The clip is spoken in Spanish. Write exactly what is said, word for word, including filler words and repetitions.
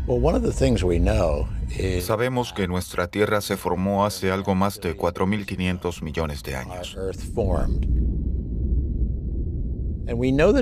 Well, one of the things we know is Sabemos que nuestra Tierra se formó hace algo más de cuatro mil quinientos millones de our años. Earth formed. And we know that